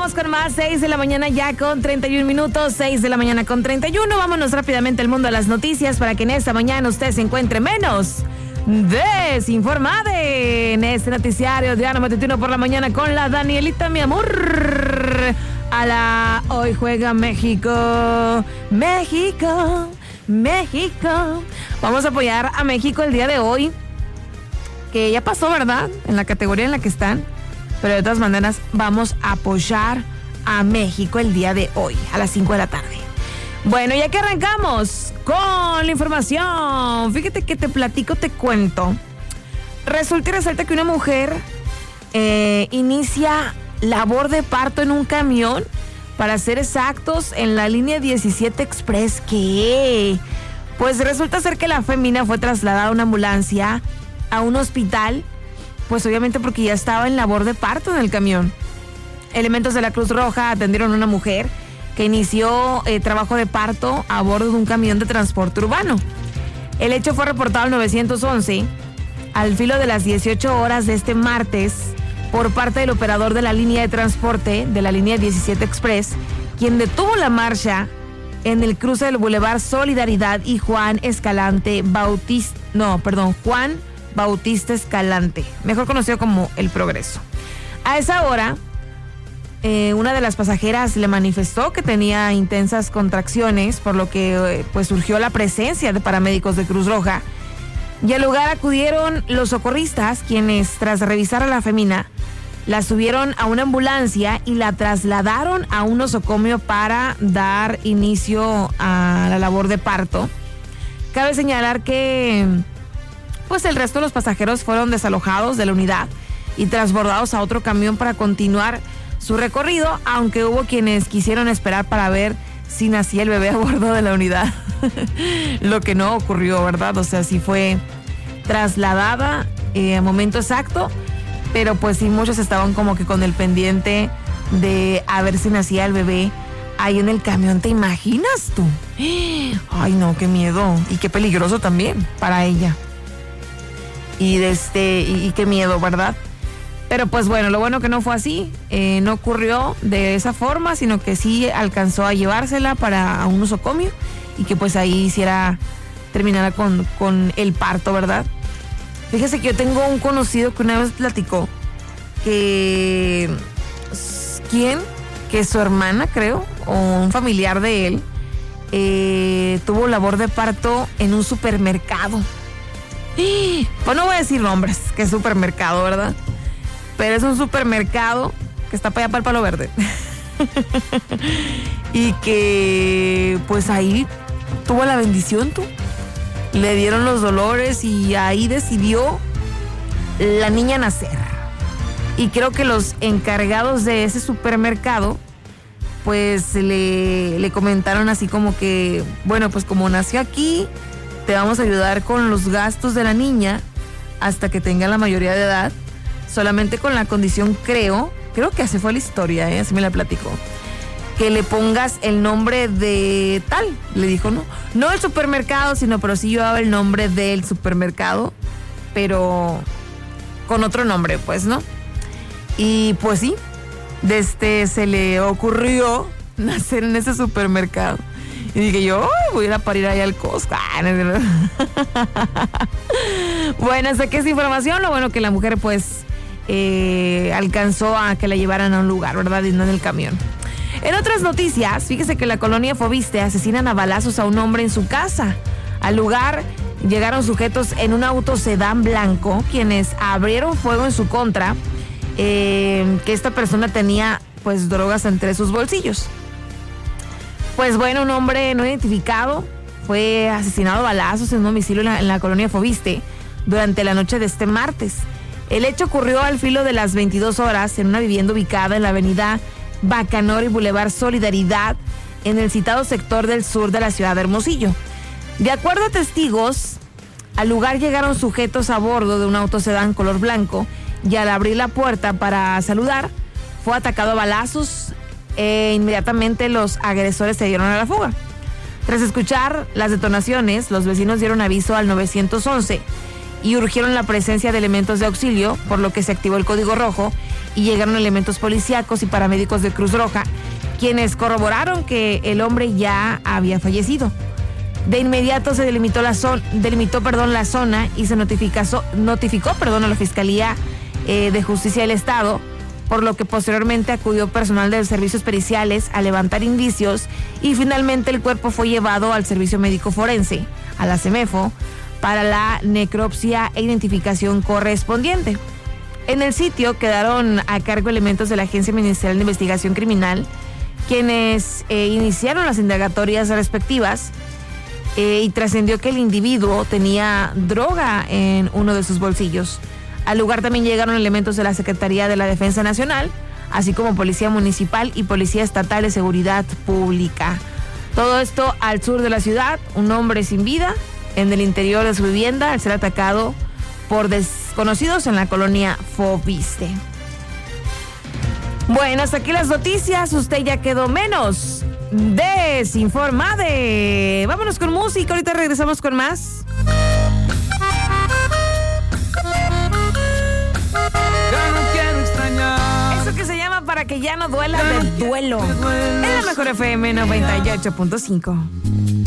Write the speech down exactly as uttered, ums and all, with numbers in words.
Continuamos con más, seis de la mañana ya con treinta y un minutos, seis de la mañana con treinta y uno. Vámonos rápidamente al mundo de las noticias para que en esta mañana usted se encuentre menos desinformado en este noticiario Diana Matutino por la mañana con la Danielita, mi amor. A la hoy juega México, México, México. Vamos a apoyar a México el día de hoy, que ya pasó, ¿verdad? En la categoría en la que están. Pero de todas maneras vamos a apoyar a México el día de hoy, a las cinco de la tarde. Bueno, ya que arrancamos con la información, fíjate que te platico, te cuento. Resulta y resalta que una mujer eh, inicia labor de parto en un camión, para ser exactos, en la línea diecisiete Express. ¿Qué? Pues resulta ser que la fémina fue trasladada a una ambulancia a un hospital, pues obviamente porque ya estaba en labor de parto en el camión. Elementos de la Cruz Roja atendieron a una mujer que inició eh, trabajo de parto a bordo de un camión de transporte urbano. El hecho fue reportado al nueve once al filo de las dieciocho horas de este martes por parte del operador de la línea de transporte de la línea diecisiete Express, quien detuvo la marcha en el cruce del Boulevard Solidaridad y Juan Escalante Bautista, no, perdón, Juan Bautista Escalante, mejor conocido como El Progreso. A esa hora, eh, una de las pasajeras le manifestó que tenía intensas contracciones, por lo que eh, pues surgió la presencia de paramédicos de Cruz Roja, y al lugar acudieron los socorristas, quienes tras revisar a la femina la subieron a una ambulancia y la trasladaron a un nosocomio para dar inicio a la labor de parto. Cabe señalar que pues el resto de los pasajeros fueron desalojados de la unidad y transbordados a otro camión para continuar su recorrido, aunque hubo quienes quisieron esperar para ver si nacía el bebé a bordo de la unidad. Lo que no ocurrió, ¿verdad? O sea, sí fue trasladada eh, a momento exacto, pero pues sí, muchos estaban como que con el pendiente de a ver si nacía el bebé ahí en el camión. ¿Te imaginas tú? Ay, no, qué miedo. Y qué peligroso también para ella. Y, de este, y, y qué miedo, ¿verdad? Pero pues bueno, lo bueno que no fue así, eh, no ocurrió de esa forma, sino que sí alcanzó a llevársela para a un nosocomio y que pues ahí hiciera, terminara con, con el parto, ¿verdad? Fíjese que yo tengo un conocido que una vez platicó que, ¿quién? Que su hermana, creo, o un familiar de él, eh, tuvo labor de parto en un supermercado. Pues no voy a decir nombres, que es supermercado, ¿verdad? Pero es un supermercado que está para allá, para el Palo Verde. Y que pues ahí tuvo la bendición, tú. Le dieron los dolores y ahí decidió la niña nacer. Y creo que los encargados de ese supermercado pues le, le comentaron así como que, bueno, pues como nació aquí, te vamos a ayudar con los gastos de la niña hasta que tenga la mayoría de edad, solamente con la condición, creo, creo que así fue la historia, ¿eh? Así me la platicó, que le pongas el nombre de tal. Le dijo, no, no el supermercado, sino, pero sí llevaba el nombre del supermercado, pero con otro nombre, pues, ¿no? Y pues sí, desde se le ocurrió nacer en ese supermercado. Y dije yo, oh, voy a ir a parir ahí al Costco. Bueno, hasta que esa información, lo bueno que la mujer pues eh, alcanzó a que la llevaran a un lugar, ¿verdad? Y no en el camión. En otras noticias, fíjese que en la colonia Fobiste asesinan a balazos a un hombre en su casa. Al lugar llegaron sujetos en un auto sedán blanco, quienes abrieron fuego en su contra, eh, que esta persona tenía pues drogas entre sus bolsillos. Pues bueno, un hombre no identificado fue asesinado a balazos en un domicilio en la, en la colonia Fobiste durante la noche de este martes. El hecho ocurrió al filo de las veintidós horas en una vivienda ubicada en la avenida Bacanor y Boulevard Solidaridad, en el citado sector del sur de la ciudad de Hermosillo. De acuerdo a testigos, al lugar llegaron sujetos a bordo de un auto sedán color blanco y al abrir la puerta para saludar, fue atacado a balazos e inmediatamente los agresores se dieron a la fuga. Tras escuchar las detonaciones, los vecinos dieron aviso al nueve once y urgieron la presencia de elementos de auxilio, por lo que se activó el código rojo y llegaron elementos policíacos y paramédicos de Cruz Roja, quienes corroboraron que el hombre ya había fallecido. De inmediato se delimitó la, zon, delimitó, perdón, la zona y se notificó, notificó perdón, a la Fiscalía eh, de Justicia del Estado, por lo que posteriormente acudió personal de servicios periciales a levantar indicios y finalmente el cuerpo fue llevado al Servicio Médico Forense, a la CEMEFO, para la necropsia e identificación correspondiente. En el sitio quedaron a cargo elementos de la Agencia Ministerial de Investigación Criminal, quienes eh, iniciaron las indagatorias respectivas eh, y trascendió que el individuo tenía droga en uno de sus bolsillos. Al lugar también llegaron elementos de la Secretaría de la Defensa Nacional, así como Policía Municipal y Policía Estatal de Seguridad Pública. Todo esto al sur de la ciudad, un hombre sin vida en el interior de su vivienda al ser atacado por desconocidos en la colonia Fobiste. Bueno, hasta aquí las noticias. Usted ya quedó menos desinformado. Vámonos con música. Ahorita regresamos con más. Ya no quiero extrañar. Eso que se llama Para que ya no duela del duelo. En la Mejor F M noventa y ocho punto cinco.